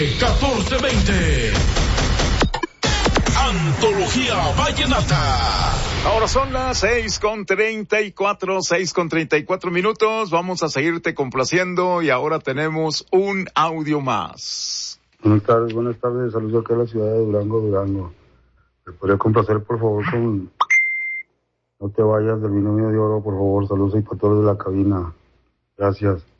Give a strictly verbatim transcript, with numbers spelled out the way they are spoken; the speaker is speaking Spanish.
catorce veinte. Antología Vallenata. Ahora son las seis con treinta y cuatro, seis con treinta y cuatro minutos. Vamos a seguirte complaciendo y ahora tenemos un audio más. Buenas tardes, buenas tardes. Saludos acá a la ciudad de Durango, Durango. ¿Me podría complacer, por favor, con No te vayas del binomio de oro, por favor? Saludos y para todos de la cabina. Gracias.